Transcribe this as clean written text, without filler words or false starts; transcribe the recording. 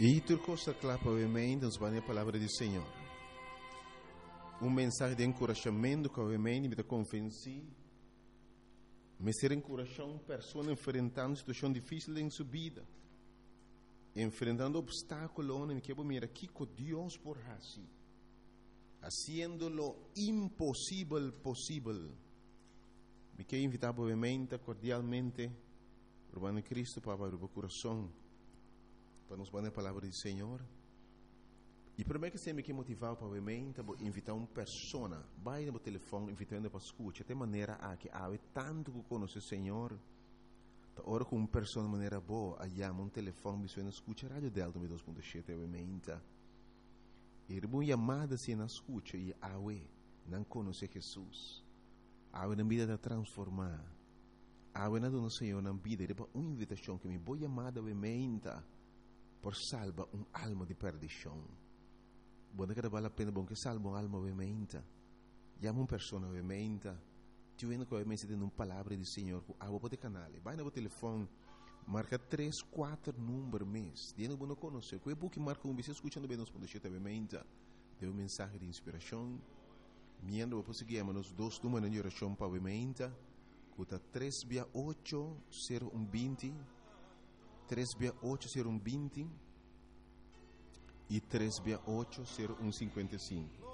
E tu costa clapa ovviamente a palavra do Senhor. Mensagem de encorajamento que ovviamente me convenci. Me ser encorajando pessoas enfrentando situação difícil em sua vida. Enfrentando obstáculos, me quero mirar aqui com Deus por assim. Haciendo lo impossível possível. Me quero invitar obviamente, cordialmente, Urbano Cristo para abrir o coração, para nos dar a palavra do Senhor. E primeiro que sempre que motivar para obviamente, invitar uma pessoa, vai no telefone, invitando para escutar, de maneira a que há tanto que conhece o Senhor, ora com uma pessoa de maneira boa, aí um telefone, você escuta a rádio Delta 2.7, obviamente. E uma chamada se não escuta e não conhece Jesus. Na vida de transformar. Na dona Senhor na vida, depois uma invitação que me vou chamada obviamente por salvar alma de perdição. Bom, que vale a pena bom que salva alma obviamente. Chama uma pessoa obviamente. Tu vendo que obviamente tem uma palavra do Senhor, vou ter canal. Vai no telefone. Marca 3, 4 números mês. Dentro do não conhecer. Que é porque marca você escutando bem nos pontos obviamente. Deu uma mensagem de inspiração. Miando vou conseguir nos 2 números de oração para obviamente. Cuta 3680120, 3680120 e 3680155.